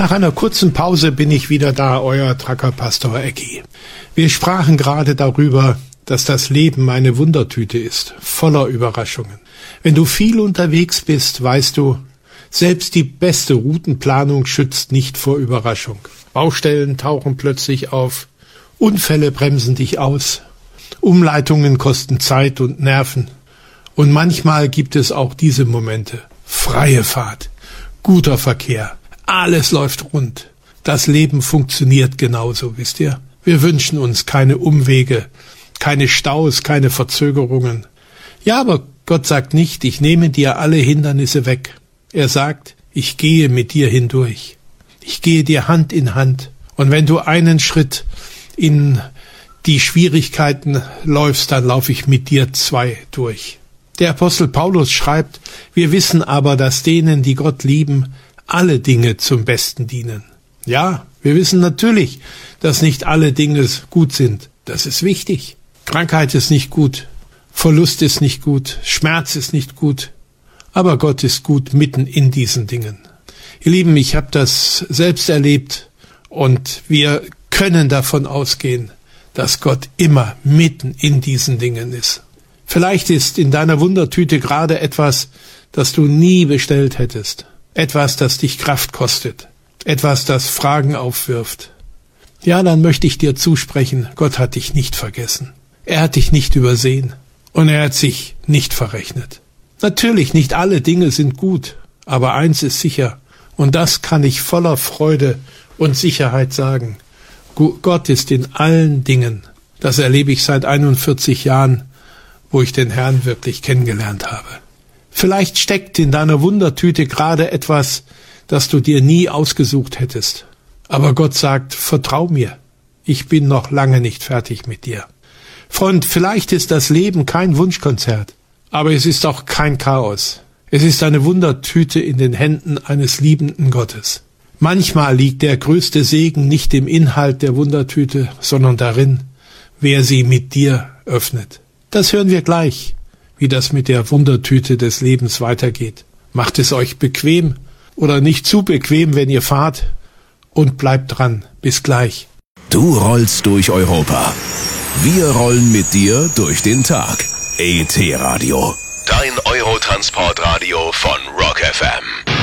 Nach einer kurzen Pause bin ich wieder da, euer Trucker-Pastor Ecki. Wir sprachen gerade darüber, dass das Leben eine Wundertüte ist, voller Überraschungen. Wenn du viel unterwegs bist, weißt du, selbst die beste Routenplanung schützt nicht vor Überraschung. Baustellen tauchen plötzlich auf, Unfälle bremsen dich aus, Umleitungen kosten Zeit und Nerven. Und manchmal gibt es auch diese Momente. Freie Fahrt, guter Verkehr, alles läuft rund. Das Leben funktioniert genauso, wisst ihr? Wir wünschen uns keine Umwege, keine Staus, keine Verzögerungen. Ja, aber Gott sagt nicht, ich nehme dir alle Hindernisse weg. Er sagt, ich gehe mit dir hindurch. Ich gehe dir Hand in Hand. Und wenn du einen Schritt in die Schwierigkeiten läufst, dann laufe ich mit dir 2 durch. Der Apostel Paulus schreibt, wir wissen aber, dass denen, die Gott lieben, alle Dinge zum Besten dienen. Ja, wir wissen natürlich, dass nicht alle Dinge gut sind. Das ist wichtig. Krankheit ist nicht gut, Verlust ist nicht gut, Schmerz ist nicht gut. Aber Gott ist gut mitten in diesen Dingen. Ihr Lieben, ich habe das selbst erlebt und wir können davon ausgehen, dass Gott immer mitten in diesen Dingen ist. Vielleicht ist in deiner Wundertüte gerade etwas, das du nie bestellt hättest. Etwas, das dich Kraft kostet. Etwas, das Fragen aufwirft. Ja, dann möchte ich dir zusprechen, Gott hat dich nicht vergessen. Er hat dich nicht übersehen. Und er hat sich nicht verrechnet. Natürlich, nicht alle Dinge sind gut, aber eins ist sicher. Und das kann ich voller Freude und Sicherheit sagen. Gott ist in allen Dingen. Das erlebe ich seit 41 Jahren, wo ich den Herrn wirklich kennengelernt habe. Vielleicht steckt in deiner Wundertüte gerade etwas, das du dir nie ausgesucht hättest. Aber Gott sagt, vertrau mir, ich bin noch lange nicht fertig mit dir. Freund, vielleicht ist das Leben kein Wunschkonzert, aber es ist auch kein Chaos. Es ist eine Wundertüte in den Händen eines liebenden Gottes. Manchmal liegt der größte Segen nicht im Inhalt der Wundertüte, sondern darin, wer sie mit dir öffnet. Das hören wir gleich, wie das mit der Wundertüte des Lebens weitergeht. Macht es euch bequem oder nicht zu bequem, wenn ihr fahrt, und bleibt dran. Bis gleich. Du rollst durch Europa. Wir rollen mit dir durch den Tag. ET Radio. Dein Eurotransportradio von Rock FM.